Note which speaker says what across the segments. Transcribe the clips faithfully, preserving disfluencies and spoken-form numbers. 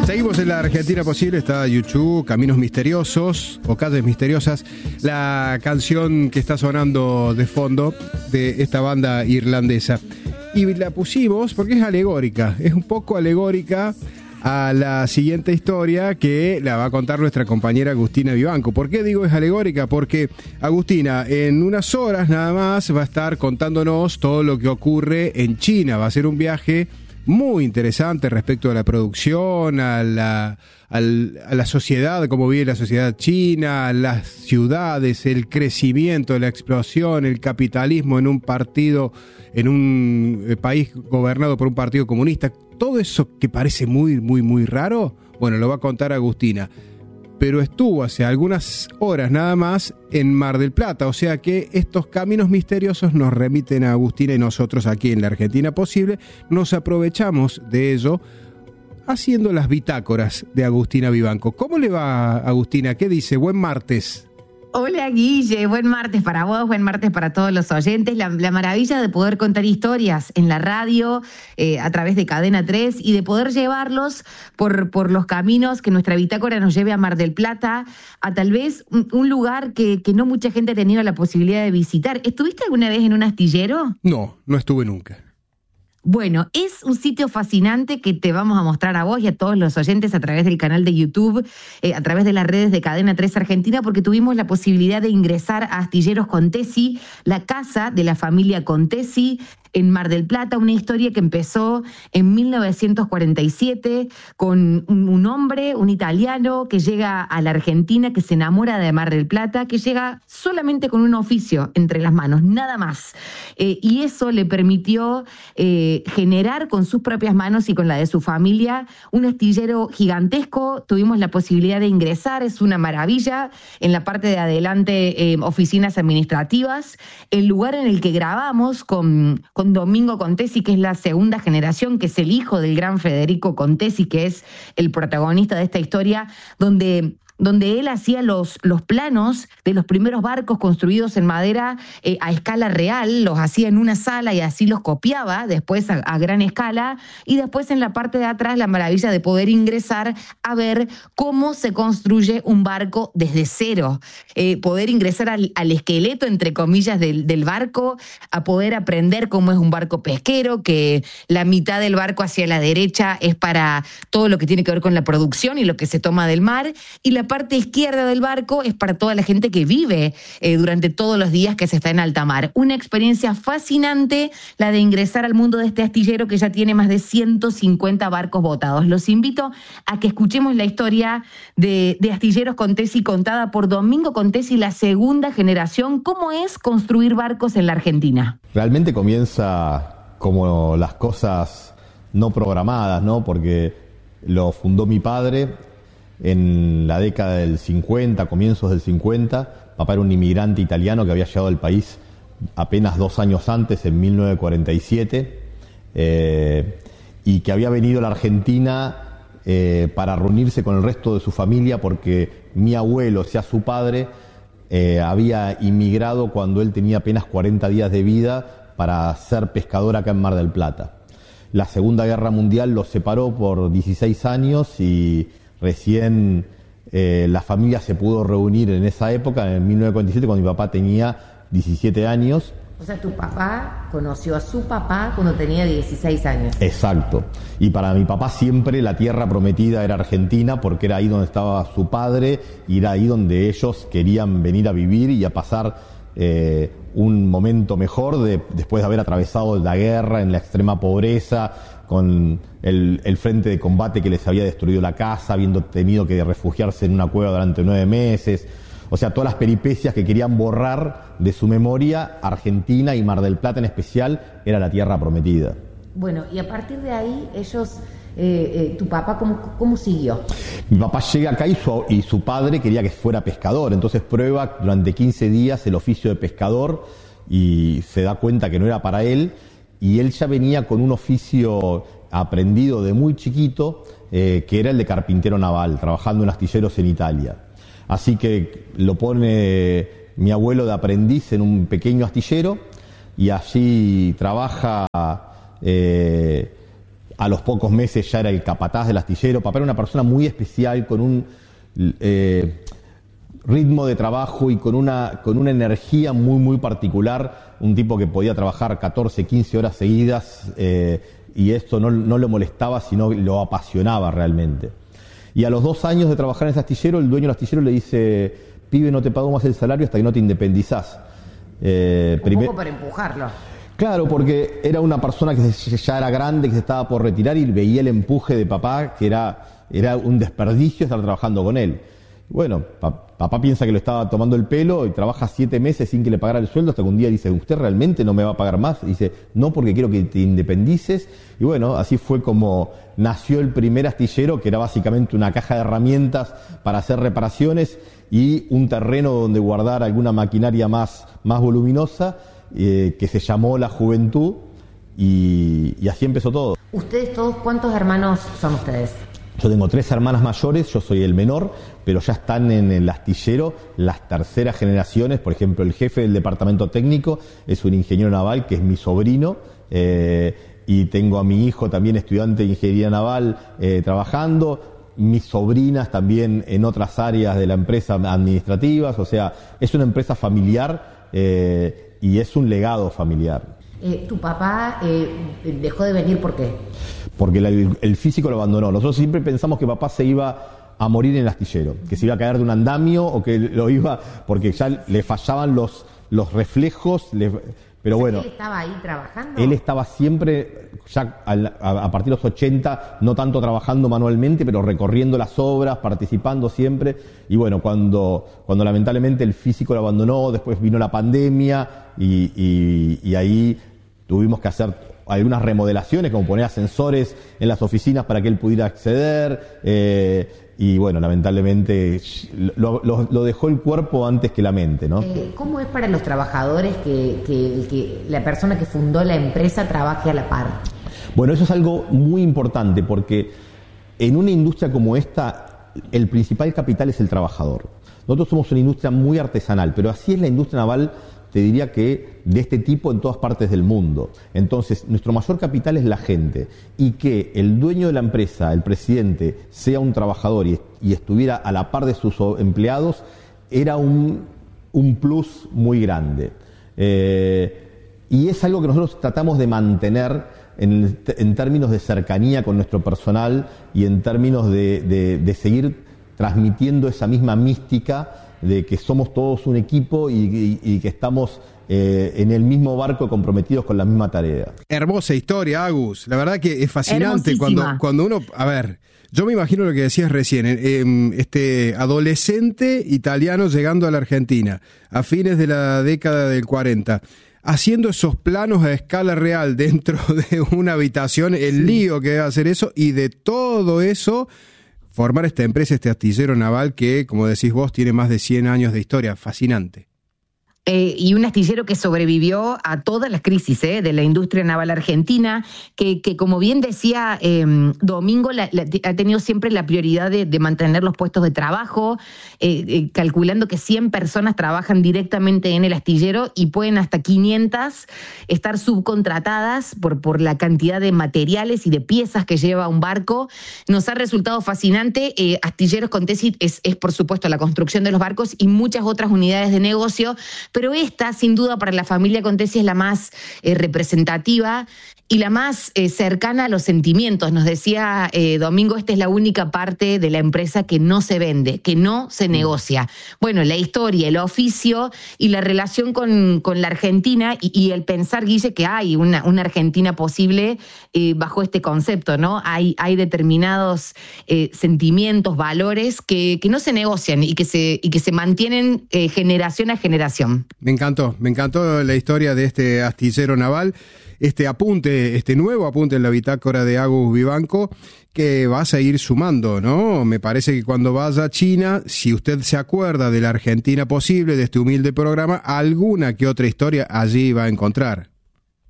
Speaker 1: Seguimos en la Argentina Posible, está YouTube, Caminos Misteriosos o Calles Misteriosas, la canción que está sonando de fondo de esta banda irlandesa. Y la pusimos porque es alegórica, es un poco alegórica a la siguiente historia que la va a contar nuestra compañera Agustina Vivanco. ¿Por qué digo es alegórica? Porque Agustina en unas horas nada más va a estar contándonos todo lo que ocurre en China. Va a ser un viaje muy interesante respecto a la producción, a la, a la sociedad, cómo vive la sociedad china, las ciudades, el crecimiento, la explosión, el capitalismo en un partido, en un país gobernado por un partido comunista. Todo eso que parece muy, muy, muy raro, bueno, lo va a contar Agustina. Pero estuvo hace algunas horas nada más en Mar del Plata, o sea que estos caminos misteriosos nos remiten a Agustina y nosotros aquí en la Argentina Posible nos aprovechamos de ello haciendo las bitácoras de Agustina Vivanco. ¿Cómo le va, Agustina? ¿Qué dice? Buen martes.
Speaker 2: Hola Guille, buen martes para vos, buen martes para todos los oyentes. La, la maravilla de poder contar historias en la radio, eh, a través de Cadena tres y de poder llevarlos por, por los caminos que nuestra bitácora nos lleve a Mar del Plata, a tal vez un, un lugar que, que no mucha gente ha tenido la posibilidad de visitar. ¿Estuviste alguna vez en un astillero?
Speaker 1: No, no estuve nunca.
Speaker 2: Bueno, es un sitio fascinante que te vamos a mostrar a vos y a todos los oyentes a través del canal de YouTube, eh, a través de las redes de Cadena tres Argentina, porque tuvimos la posibilidad de ingresar a Astilleros Contesi, la casa de la familia Contesi, en Mar del Plata, una historia que empezó en mil novecientos cuarenta y siete con un, un hombre, un italiano, que llega a la Argentina, que se enamora de Mar del Plata, que llega solamente con un oficio entre las manos, nada más. Eh, y eso le permitió eh, generar con sus propias manos y con la de su familia un astillero gigantesco. Tuvimos la posibilidad de ingresar, es una maravilla. En la parte de adelante, eh, oficinas administrativas. El lugar en el que grabamos con... con Domingo Contesi, que es la segunda generación, que es el hijo del gran Federico Contesi, que es el protagonista de esta historia, donde... donde él hacía los, los planos de los primeros barcos construidos en madera eh, a escala real, los hacía en una sala y así los copiaba después a, a gran escala, y después en la parte de atrás la maravilla de poder ingresar a ver cómo se construye un barco desde cero, eh, poder ingresar al, al esqueleto, entre comillas, del, del barco, a poder aprender cómo es un barco pesquero, que la mitad del barco hacia la derecha es para todo lo que tiene que ver con la producción y lo que se toma del mar, y la parte izquierda del barco es para toda la gente que vive eh, durante todos los días que se está en alta mar. Una experiencia fascinante, la de ingresar al mundo de este astillero que ya tiene más de ciento cincuenta barcos botados. Los invito a que escuchemos la historia de, de Astilleros Contesi, contada por Domingo Contesi, la segunda generación. ¿Cómo es construir barcos en la Argentina?
Speaker 3: Realmente comienza como las cosas no programadas, ¿no? Porque lo fundó mi padre en la década del cincuenta, comienzos del cincuenta. Papá era un inmigrante italiano que había llegado al país apenas dos años antes, en mil novecientos cuarenta y siete, eh, y que había venido a la Argentina eh, para reunirse con el resto de su familia, porque mi abuelo, o sea, su padre, eh, había inmigrado cuando él tenía apenas cuarenta días de vida para ser pescador acá en Mar del Plata. La Segunda Guerra Mundial los separó por dieciséis años y recién eh, la familia se pudo reunir en esa época, en mil novecientos cuarenta y siete, cuando mi papá tenía diecisiete años.
Speaker 2: O sea, tu papá conoció a su papá cuando tenía dieciséis años.
Speaker 3: Exacto. Y para mi papá siempre la tierra prometida era Argentina, porque era ahí donde estaba su padre y era ahí donde ellos querían venir a vivir y a pasar eh, un momento mejor de, después de haber atravesado la guerra en la extrema pobreza, con el, el frente de combate que les había destruido la casa, habiendo tenido que refugiarse en una cueva durante nueve meses. O sea, todas las peripecias que querían borrar de su memoria. Argentina y Mar del Plata en especial era la tierra prometida.
Speaker 2: Bueno, y a partir de ahí ellos, eh, eh, tu papá, ¿cómo, cómo siguió?
Speaker 3: Mi papá llega acá y su, y su padre quería que fuera pescador, entonces prueba durante quince días el oficio de pescador y se da cuenta que no era para él. Y él ya venía con un oficio aprendido de muy chiquito, eh, que era el de carpintero naval, trabajando en astilleros en Italia. Así que lo pone mi abuelo de aprendiz en un pequeño astillero y allí trabaja eh, a los pocos meses ya era el capataz del astillero. Papá era una persona muy especial, con un eh, ritmo de trabajo y con una, con una energía muy, muy particular. Un tipo que podía trabajar catorce, quince horas seguidas eh, y esto no, no lo molestaba, sino lo apasionaba realmente. Y a los dos años de trabajar en ese astillero, el dueño del astillero le dice: pibe, no te pago más el salario hasta que no te independizás. Eh,
Speaker 2: Un
Speaker 3: primer...
Speaker 2: poco para empujarlo.
Speaker 3: Claro, porque era una persona que ya era grande, que se estaba por retirar y veía el empuje de papá, que era, era un desperdicio estar trabajando con él. Bueno, pa, papá piensa que lo estaba tomando el pelo y trabaja siete meses sin que le pagara el sueldo, hasta que un día dice: ¿usted realmente no me va a pagar más? Y dice: no, porque quiero que te independices. Y bueno, así fue como nació el primer astillero, que era básicamente una caja de herramientas para hacer reparaciones y un terreno donde guardar alguna maquinaria más, más voluminosa, eh, que se llamó La Juventud, y, y así empezó todo.
Speaker 2: ¿Ustedes todos cuántos hermanos son ustedes?
Speaker 3: Yo tengo tres hermanas mayores, yo soy el menor, pero ya están en el astillero las terceras generaciones. Por ejemplo, el jefe del departamento técnico es un ingeniero naval que es mi sobrino, eh, y tengo a mi hijo también estudiante de ingeniería naval eh, trabajando, mis sobrinas también en otras áreas de la empresa administrativas. O sea, es una empresa familiar eh, y es un legado familiar.
Speaker 2: Eh, ¿Tu papá eh, dejó de venir por qué?
Speaker 3: Porque la, el, el físico lo abandonó. Nosotros siempre pensamos que papá se iba a morir en el astillero, que se iba a caer de un andamio o que lo iba, porque ya le fallaban los, los reflejos, le, pero
Speaker 2: o sea,
Speaker 3: bueno.
Speaker 2: ¿Él estaba ahí trabajando?
Speaker 3: Él estaba siempre, ya a, a, a partir de los ochenta, no tanto trabajando manualmente, pero recorriendo las obras, participando siempre. Y bueno, cuando, cuando lamentablemente el físico lo abandonó, después vino la pandemia y, y, y ahí tuvimos que hacer algunas remodelaciones, como poner ascensores en las oficinas para que él pudiera acceder, eh, y bueno, lamentablemente lo, lo, lo dejó el cuerpo antes que la mente, ¿no?
Speaker 2: Eh, ¿Cómo es para los trabajadores que, que, que la persona que fundó la empresa trabaje a la par?
Speaker 3: Bueno, eso es algo muy importante, porque en una industria como esta, el principal capital es el trabajador. Nosotros somos una industria muy artesanal, pero así es la industria naval, te diría que de este tipo en todas partes del mundo. Entonces, nuestro mayor capital es la gente, y que el dueño de la empresa, el presidente, sea un trabajador y, y estuviera a la par de sus empleados, era un, un plus muy grande. Eh, y es algo que nosotros tratamos de mantener en, en términos de cercanía con nuestro personal y en términos de, de, de seguir transmitiendo esa misma mística de que somos todos un equipo y, y, y que estamos eh, en el mismo barco, comprometidos con la misma tarea.
Speaker 1: Hermosa historia, Agus. La verdad que es fascinante cuando, cuando uno... A ver, yo me imagino lo que decías recién, eh, este adolescente italiano llegando a la Argentina a fines de la década del cuarenta, haciendo esos planos a escala real dentro de una habitación, el lío que debe hacer eso, y de todo eso formar esta empresa, este astillero naval que, como decís vos, tiene más de cien años de historia. Fascinante.
Speaker 2: Eh, y un astillero que sobrevivió a todas las crisis eh, de la industria naval argentina, que, que como bien decía eh, Domingo, la, la, ha tenido siempre la prioridad de, de mantener los puestos de trabajo, eh, eh, calculando que cien personas trabajan directamente en el astillero y pueden hasta quinientas estar subcontratadas por, por la cantidad de materiales y de piezas que lleva un barco. Nos ha resultado fascinante. Eh, Astilleros Contesi es, es, por supuesto, la construcción de los barcos y muchas otras unidades de negocio, pero esta, sin duda, para la familia Contesi es la más eh, representativa y la más eh, cercana a los sentimientos. Nos decía eh, Domingo, esta es la única parte de la empresa que no se vende, que no se negocia. Bueno, la historia, el oficio y la relación con, con la Argentina y, y el pensar, Guille, que hay una, una Argentina posible eh, bajo este concepto, ¿no? Hay, hay determinados eh, sentimientos, valores que, que no se negocian y que se, y que se mantienen eh, generación a generación.
Speaker 1: Me encantó, me encantó la historia de este astillero naval, este apunte, este nuevo apunte en la bitácora de Agus Vivanco, que va a seguir sumando, ¿no? Me parece que cuando vaya a China, si usted se acuerda de la Argentina posible, de este humilde programa, alguna que otra historia allí va a encontrar.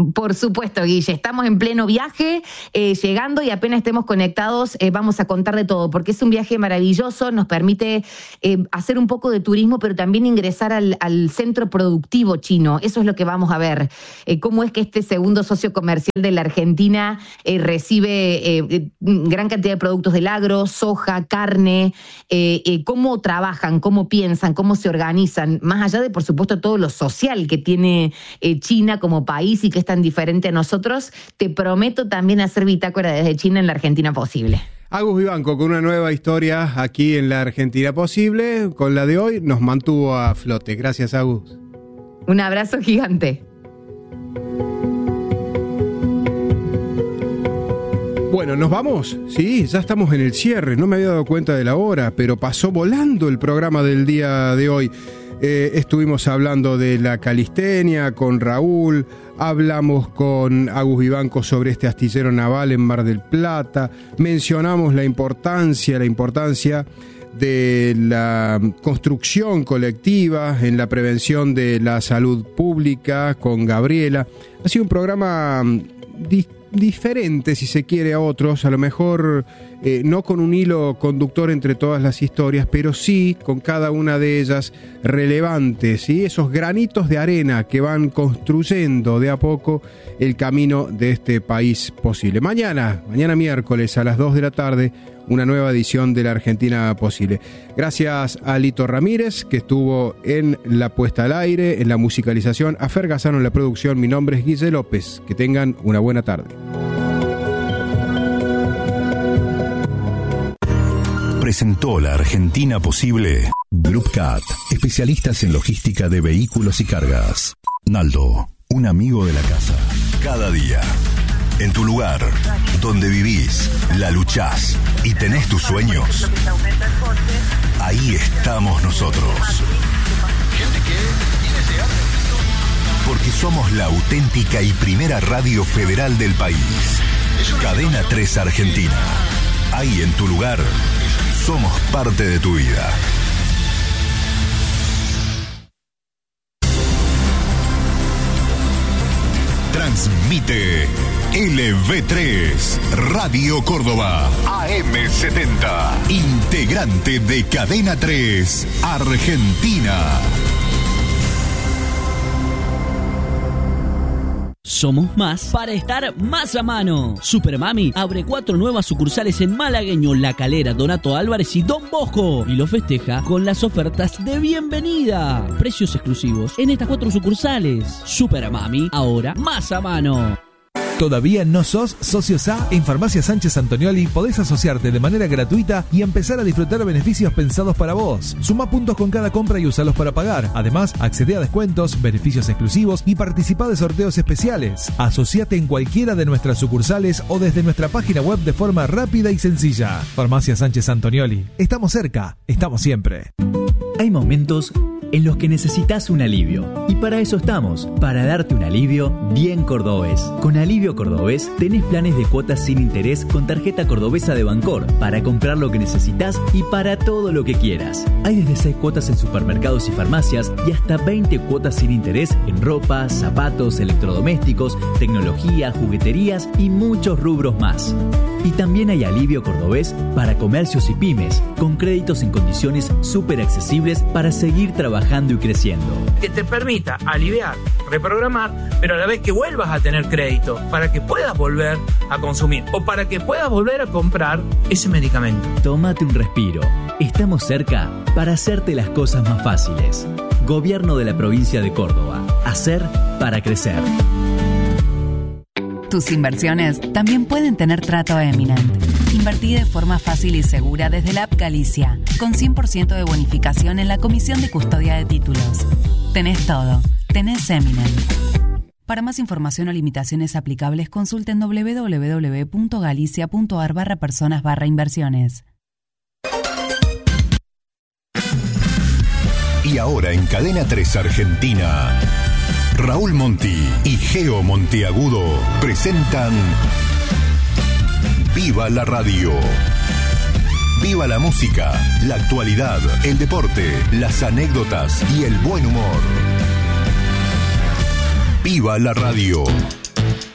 Speaker 2: Por supuesto, Guille, estamos en pleno viaje, eh, llegando y apenas estemos conectados eh, vamos a contar de todo, porque es un viaje maravilloso, nos permite eh, hacer un poco de turismo, pero también ingresar al, al centro productivo chino. Eso es lo que vamos a ver, eh, cómo es que este segundo socio comercial de la Argentina eh, recibe eh, gran cantidad de productos del agro, soja, carne, eh, eh, cómo trabajan, cómo piensan, cómo se organizan, más allá de, por supuesto, todo lo social que tiene eh, China como país y que es tan diferente a nosotros. Te prometo también hacer bitácora desde China en la Argentina Posible.
Speaker 1: Agus Vivanco con una nueva historia aquí en la Argentina Posible. Con la de hoy nos mantuvo a flote. Gracias, Agus.
Speaker 2: Un abrazo gigante.
Speaker 1: Bueno, ¿nos vamos? Sí, ya estamos en el cierre. No me había dado cuenta de la hora, pero pasó volando el programa del día de hoy. Eh, estuvimos hablando de la calistenia con Raúl, hablamos con Agus Vivanco sobre este astillero naval en Mar del Plata, mencionamos la importancia, la importancia de la construcción colectiva en la prevención de la salud pública con Gabriela. Ha sido un programa distinto, diferente, si se quiere, a otros, a lo mejor eh, no con un hilo conductor entre todas las historias, pero sí con cada una de ellas relevantes, ¿sí? Esos granitos de arena que van construyendo de a poco el camino de este país posible. Mañana, mañana miércoles a las dos de la tarde, una nueva edición de la Argentina Posible. Gracias a Lito Ramírez, que estuvo en la puesta al aire, en la musicalización, a Fer Gazzano en la producción. Mi nombre es Guille López. Que tengan una buena tarde.
Speaker 4: Presentó la Argentina Posible Groupcat, especialistas en logística de vehículos y cargas. Naldo, un amigo de la casa. Cada día. En tu lugar, donde vivís, la luchás y tenés tus sueños, ahí estamos nosotros. Porque somos la auténtica y primera radio federal del país. Cadena tres Argentina. Ahí en tu lugar, somos parte de tu vida. Transmite L V tres, Radio Córdoba, A M setenta, integrante de Cadena tres, Argentina.
Speaker 5: Somos más para estar más a mano. Supermami abre cuatro nuevas sucursales en Malagueño, La Calera, Donato Álvarez y Don Bosco. Y lo festeja con las ofertas de bienvenida. Precios exclusivos en estas cuatro sucursales. Supermami, ahora más a mano.
Speaker 6: ¿Todavía no sos socio S A? En Farmacia Sánchez Antonioli podés asociarte de manera gratuita y empezar a disfrutar beneficios pensados para vos. Suma puntos con cada compra y usalos para pagar. Además, accede a descuentos, beneficios exclusivos y participa de sorteos especiales. Asociate en cualquiera de nuestras sucursales o desde nuestra página web de forma rápida y sencilla. Farmacia Sánchez Antonioli. Estamos cerca, estamos siempre.
Speaker 7: Hay momentos en los que necesitas un alivio. Y para eso estamos, para darte un alivio bien cordobés. Con Alivio Cordobés tenés planes de cuotas sin interés con tarjeta cordobesa de Bancor para comprar lo que necesitas y para todo lo que quieras. Hay desde seis cuotas en supermercados y farmacias y hasta veinte cuotas sin interés en ropa, zapatos, electrodomésticos, tecnología, jugueterías y muchos rubros más. Y también hay Alivio Cordobés para comercios y pymes, con créditos en condiciones súper accesibles para seguir trabajando y creciendo.
Speaker 8: Que te permita aliviar, reprogramar, pero a la vez que vuelvas a tener crédito para que puedas volver a consumir o para que puedas volver a comprar ese medicamento.
Speaker 7: Tómate un respiro. Estamos cerca para hacerte las cosas más fáciles. Gobierno de la provincia de Córdoba. Hacer para crecer.
Speaker 9: Tus inversiones también pueden tener trato eminent. Invertí de forma fácil y segura desde la app Galicia, con cien por ciento de bonificación en la comisión de custodia de títulos. Tenés todo. Tenés eminent. Para más información o limitaciones aplicables, consulten doble u doble u doble u punto galicia punto a r barra personas barra inversiones.
Speaker 4: Y ahora en Cadena tres Argentina, Raúl Monti y Geo Monteagudo presentan Viva la Radio. Viva la música, la actualidad, el deporte, las anécdotas y el buen humor. Viva la Radio.